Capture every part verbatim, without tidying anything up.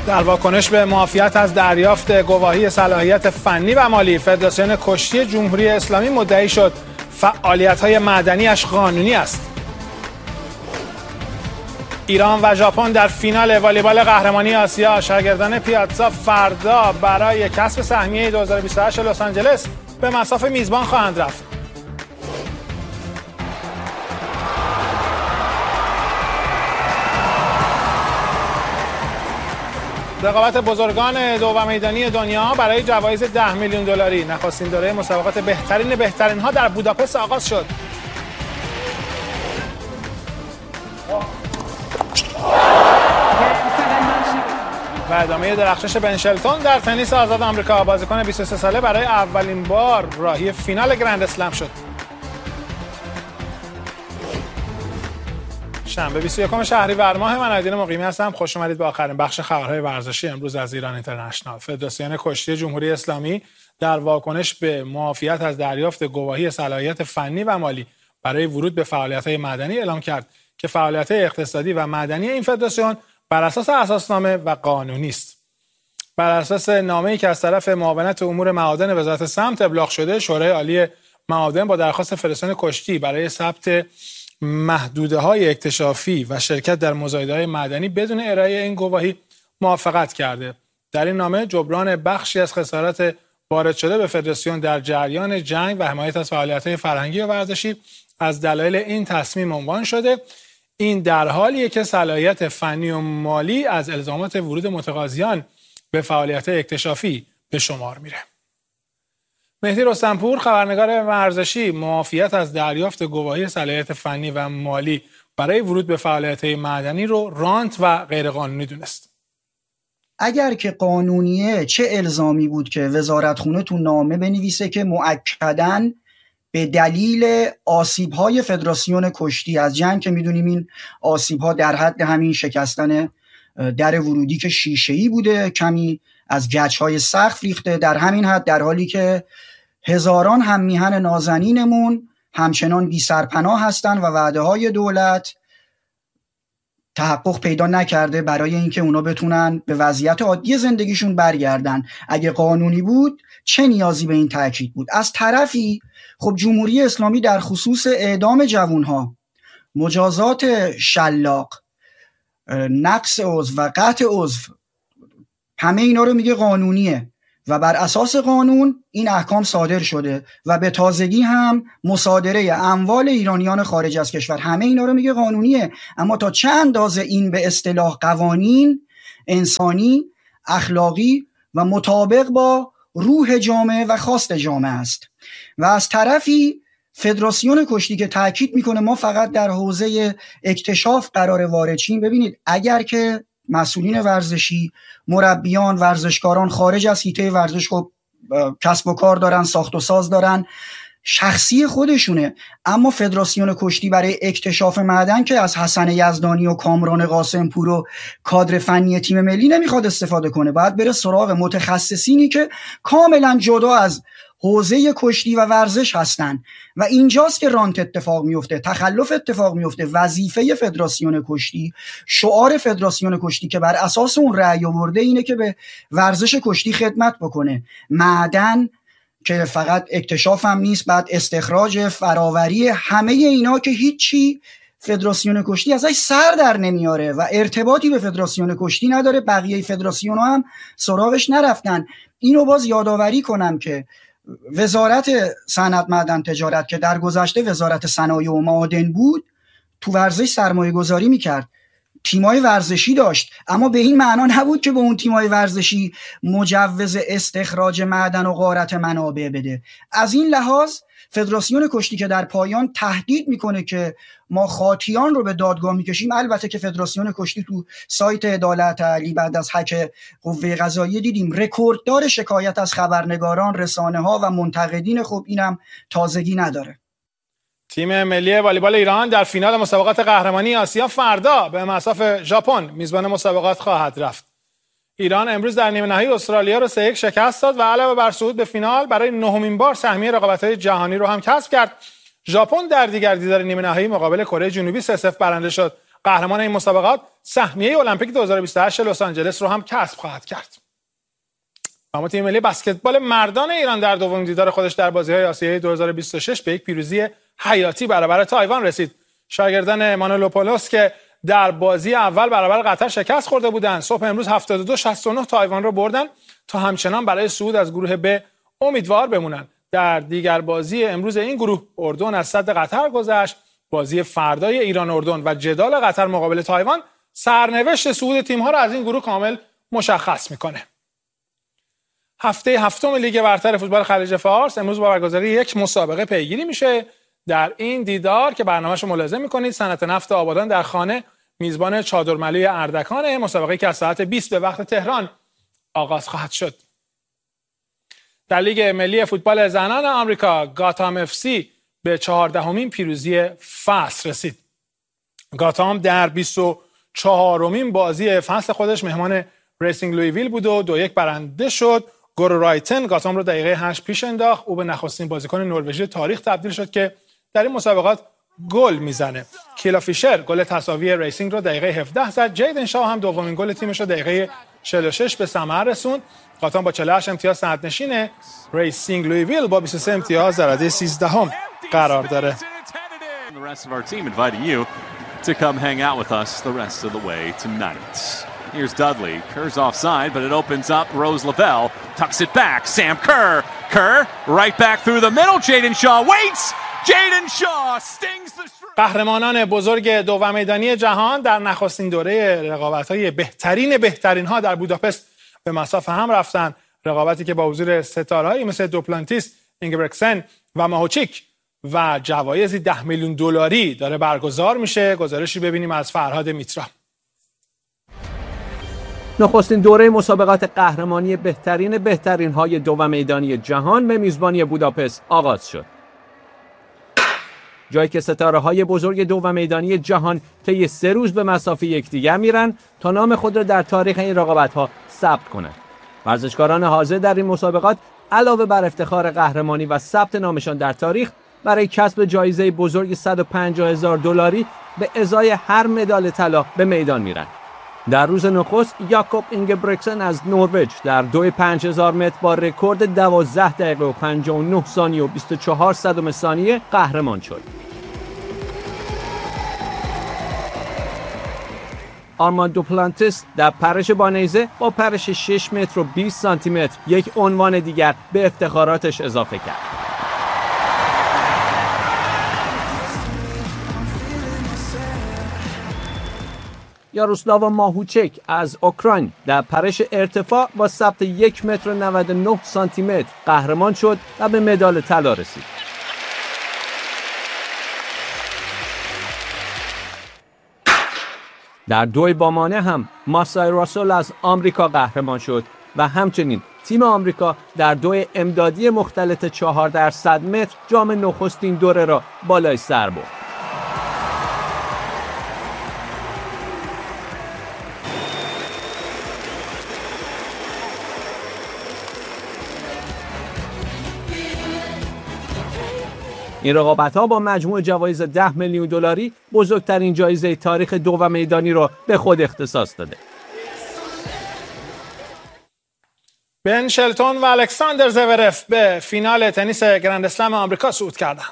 در واکنش به معافیت از دریافت گواهی صلاحیت فنی و مالی، فدراسیون کشتی جمهوری اسلامی مدعی شد فعالیت‌های معدنی‌اش قانونی است. ایران و ژاپن در فینال والیبال قهرمانی آسیا، شاگردان پیاتزا فردا برای کسب سهمیه دو هزار و بیست و هشت لس آنجلس به مصاف میزبان خواهند رفت. رقابت بزرگان دو و میدانی دنیا برای جوایز ده میلیون دلاری، نخستین دوره مسابقات بهترین بهترین ها در بوداپست آغاز شد. و ادامه درخشش بن شلتون در تنیس آزاد آمریکا، بازیکن بیست و سه ساله برای اولین بار راهی فینال گرند اسلم شد. شنبه بیست و یکم شهریور ماه، من آیدین مقیمی هستم. خوش اومدید به آخرین بخش خبرهای ورزشی امروز از ایران اینترنشنال. فدراسیون کشتی جمهوری اسلامی در واکنش به معافیت از دریافت گواهی صلاحیت فنی و مالی برای ورود به فعالیت‌های معدنی اعلام کرد که فعالیت‌های اقتصادی و معدنی این فدراسیون بر اساس اساسنامه و قانونی است. بر اساس نامه‌ای که از طرف معاونت امور معادن وزارت سمت ابلاغ شده، شورای عالی معادن با درخواست فدراسیون کشتی برای ثبت محدوده‌های اکتشافی و شرکت در مزایده‌های معدنی بدون ارائه این گواهی موافقت کرده. در این نامه جبران بخشی از خسارات وارد شده به فدراسیون در جریان جنگ و حمایت از فعالیت‌های فرهنگی و ورزشی از دلایل این تصمیم عنوان شده. این در حالیه که صلاحیت فنی و مالی از الزامات ورود متقاضیان به فعالیت‌های اکتشافی به شمار میره. مهدی رستمپور، خبرنگار ورزشی، معافیت از دریافت گواهی صلاحیت فنی و مالی برای ورود به فعالیت‌های معدنی رو رانت و غیرقانونی دونست. اگر که قانونیه، چه الزامی بود که وزارتخونه تو نامه بنویسه که مؤکداً به دلیل آسیب‌های فدراسیون کشتی از جنگ، که می‌دونیم این آسیب‌ها در حد همین شکستن در ورودی که شیشه‌ای بوده، کمی از گچ‌های سقف ریخته، در همین حد، در حالی که هزاران هم میهن نازنینمون همچنان بی سرپناه هستن و وعده‌های دولت تحقق پیدا نکرده برای اینکه اونا بتونن به وضعیت عادی زندگیشون برگردن. اگه قانونی بود چه نیازی به این تاکید بود؟ از طرفی خب جمهوری اسلامی در خصوص اعدام جوانها، مجازات شلاق، نقص عضو و قطع عضو، همه اینا رو میگه قانونیه و بر اساس قانون این احکام صادر شده و به تازگی هم مصادره اموال ایرانیان خارج از کشور، همه اینا رو میگه قانونیه. اما تا چه اندازه این به اصطلاح قوانین انسانی، اخلاقی و مطابق با روح جامعه و خواست جامعه است؟ و از طرفی فدراسیون کشتی که تاکید میکنه ما فقط در حوزه اکتشاف قرار وارد شیم. ببینید، اگر که مسئولین ورزشی، مربیان، ورزشکاران خارج از حیطه ورزش خب کسب و کار دارن، ساخت و ساز دارن، شخصی خودشونه، اما فدراسیون کشتی برای اکتشاف معدن که از حسن یزدانی و کامران قاسمپور و کادر فنی تیم ملی نمیخواد استفاده کنه، باید بره سراغ متخصصینی که کاملا جدا از حوزه کشتی و ورزش هستن و اینجاست که رانت اتفاق میفته، تخلف اتفاق میفته. وظیفه فدراسیون کشتی، شعار فدراسیون کشتی که بر اساس اون رأی آورده اینه که به ورزش کشتی خدمت بکنه. معدن که فقط اکتشاف هم نیست، بعد استخراج، فراوری، همه اینا که هیچی فدراسیون کشتی ازش سر در نمیاره و ارتباطی به فدراسیون کشتی نداره. بقیه فدراسیون هم سراغش نرفتن. اینو باز یادآوری کنم که وزارت صنعت، معدن، تجارت که در گذشته وزارت صنایع و معادن بود، تو ورزش سرمایه گذاری میکرد، تیمای ورزشی داشت، اما به این معنا نبود که به اون تیمای ورزشی مجوز استخراج معدن و غارت منابع بده. از این لحاظ فدراسیون کشتی که در پایان تهدید میکنه که ما خاطیان رو به دادگاه میکشیم، البته که فدراسیون کشتی تو سایت عدالت علی بعد از حک قوه قضاییه دیدیم رکورددار شکایت از خبرنگاران، رسانه ها و منتقدین، خب اینم تازگی نداره. تیم ملی والیبال ایران در فینال مسابقات قهرمانی آسیا فردا به مصاف ژاپن میزبان مسابقات خواهد رفت. ایران امروز در نیمه نهایی استرالیا رو سه یک شکست داد و علاوه بر صعود به فینال برای نهمین بار سهمیه رقابت‌های جهانی رو هم کسب کرد. ژاپن در دیگر دیدار نیمه نهایی مقابل کره جنوبی سه صفر برنده شد. قهرمان این مسابقات سهمیه المپیک دو هزار و بیست و هشت لس آنجلس رو هم کسب خواهد کرد. اما تیم ملی بسکتبال مردان ایران در دومین دیدار خودش در بازی‌های آسیایی دو هزار و بیست و شش به یک پیروزی حیاتی برابر تایوان رسید. شاگردان مانولوپولوس که در بازی اول برابر قطر شکست خورده بودند، صبح امروز هفتاد و دو شصت و نه تایوان رو بردن تا همچنان برای صعود از گروه ب امیدوار بمونن. در دیگر بازی امروز این گروه اردن از سد قطر گذشت. بازی فردای ایران اردن و جدال قطر مقابل تایوان سرنوشت صعود تیم‌ها را از این گروه کامل مشخص میکنه. هفته هفتم لیگ برتر فوتبال خلیج فارس امروز با برگزاری یک مسابقه پیگیری میشه. در این دیدار که برنامه‌اش رو ملاحظه میکنید، صنعت نفت آبادان در خانه میزبان چادرملوی اردکان، مسابقه که از ساعت بیست به وقت تهران آغاز خواهد شد. در لیگ ملی فوتبال زنان آمریکا گاتام اف سی به چهاردهمین پیروزی فصل رسید. گاتام در بیست و چهارمین بازی فصل خودش مهمان ریسینگ لویویل بود و دو یک برنده شد. گورو رایتن گاتام رو دقیقه هشت پیش انداخت. او به نخستین بازیکن نروژی تاریخ تبدیل شد که در این مسابقات گل میزنه. کیلا فیشر گل تساوی ریسینگ رو دقیقه هفده زد. جیدن شاو هم دومین گل تیمش رو دقیقه چهل و شش به ثمر رسوند. گاتام با چهل و هشت امتیاز صدرنشینه. ریسینگ لویویل با بیست و سه امتیاز در رده سیزدهم قرار داره. to come hang out with us the rest of the way tonight. Here's Dudley. Kerr's offside, but it opens up. Rose Lavelle tucks it back. Sam Kerr. Kerr right back through the middle. Jaden Shaw waits. Jaden Shaw stings the shrew. قهرمانان بزرگ دو میدانی جهان در نخستین دوره رقابت‌های بهترین بهترین ها در بوداپست به مصاف هم رفتن. رقابتی که با حضور ستارهایی مثل دوپلانتیس، اینگبرکسن و ماهوچیک و جوایزی ده میلیون دلاری داره برگزار میشه. گزارشی ببینیم از فرهاد میترا. نخستین دوره مسابقات قهرمانی بهترین بهترین های دو میدانی جهان به میزبانی بوداپست آغاز شد. جایی که ستاره های بزرگ دو میدانی جهان طی سه روز به مسافه یکدیگر میرن تا نام خود را در تاریخ این رقابت ها ثبت کنند. ورزشکاران حاضر در این مسابقات علاوه بر افتخار قهرمانی و ثبت نامشان در تاریخ، برای کسب جایزه بزرگ صد و پنجاه هزار دلاری به ازای هر مدال طلا به میدان میرن. در روز نخست یاکوب اینگبرکسن از نروژ در دوی پنج هزار متر با رکورد دوازده دقیقه و پنجاه و نه ثانیه و بیست و چهار صدم ثانیه قهرمان شد. آرمان دوپلانتیس در پرش با نیزه با پرش شش متر و بیست سانتی متر یک عنوان دیگر به افتخاراتش اضافه کرد. یاروسلاوا ماهوچک از اوکراین در پرش ارتفاع با ثبت یک متر و نود و نه سانتی متر قهرمان شد و به مدال طلا رسید. در دوی بامانه هم ماسای راسول از آمریکا قهرمان شد و همچنین تیم آمریکا در دوی امدادی مختلط چهار در صد متر جام نخستین دوره را بالای سر برد. این رقابت‌ها با مجموع جوایز ده میلیون دلاری بزرگترین جایزه تاریخ دو میدانی را به خود اختصاص داده. بن شلتون و الکساندر زورف به فینال تنیس گرند اسلم آمریکا صعود کردند.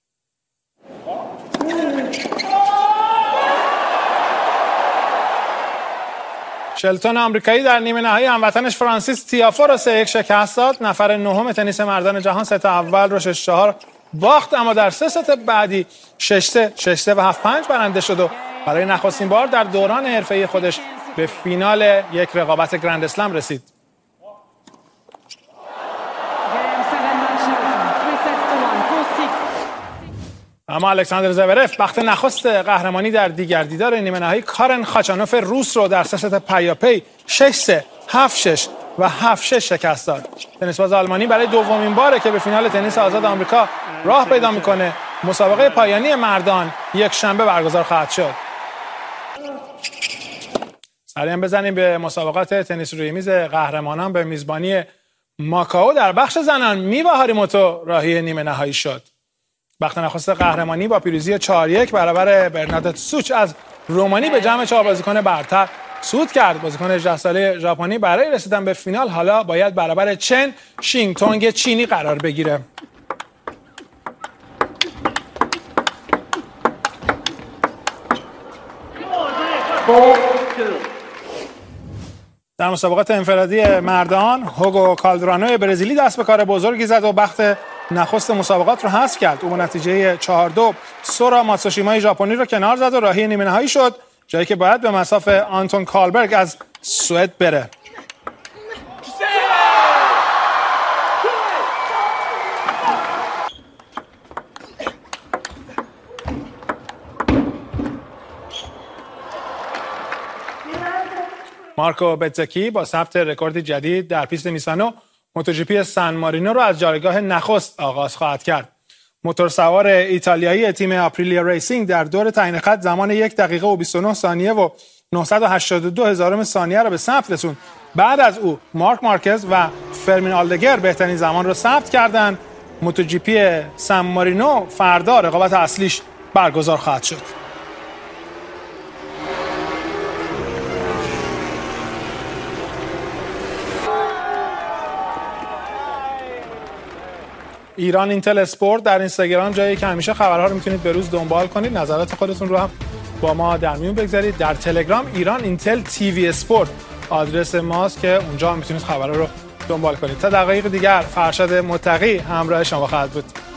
شلتون آمریکایی در نیمه نهایی هموطنش فرانسیس تیافو را سه یک شکست داد. نفر نهم تنیس مردان جهان ست اول رو شش چهار باخت، اما در سه ست بعدی شش سه، شش سه و هفت پنج برنده شد و برای نخستین بار در دوران حرفه‌ای خودش به فینال یک رقابت گرند اسلم رسید. اما الکساندر زورف وقت نخست قهرمانی در دیگر دیدار نیمه نهایی کارن خاچانوف روس رو در سه ست پیاپی شش سه، هفت شش و هفت شش شکست داد. تنیسباز آلمانی برای دومین باره که به فینال تنیس آزاد آمریکا راه پیدا میکنه. مسابقه پایانی مردان یک شنبه برگزار خواهد شد. سریع بزنیم به مسابقات تنیس روی میز قهرمانان به میزبانی ماکائو. در بخش زنان میوا هاریموتو راهی نیمه نهایی شد. وقت نخست قهرمانی با پیروزی چهار یک برابر برنادت سوچ از رومانی به جمع چهار بازیکن برتر صعود کرد. بازیکن هجده ساله ژاپنی برای رسیدن به فینال حالا باید برابر چن شینگتونگ چینی قرار بگیره. در مسابقات انفرادی مردان هوگو کالدرانو برزیلی دست به کار بزرگی زد و بخت نخست مسابقات رو حذف کرد. او با نتیجه چهار دو سورا ماتسوشیما ژاپنی رو کنار زد و راهی نیمه نهایی شد، جایی که باید به مصاف آنتون کالبرگ از سوئد بره. مارکو بتزکی با ثبت رکورد جدید در پیست میسانو موتوژیپی سن مارینو رو از جایگاه نخست آغاز خواهد کرد. موتورسوار ایتالیایی تیم آپریلیا ریسینگ در دور تعیین خط زمان یک دقیقه و بیست و نه ثانیه و نهصد و هشتاد و دو هزارم ثانیه را به ثبت رسوند. بعد از او مارک مارکز و فرمین آلدگر بهترین زمان را ثبت کردند. موتوژیپی سن مارینو فردا رقابت اصلیش برگزار خواهد شد. ایران اینتل اسپورت در اینستاگرام جایی که همیشه خبرها رو میتونید به روز دنبال کنید. نظرات خودتون رو هم با ما در میون بگذارید. در تلگرام ایران اینتل تیوی اسپورت آدرس ماست که اونجا هم میتونید خبرها رو دنبال کنید. تا دقایق دیگر فرشاد متقی همراه شما خواهد بود.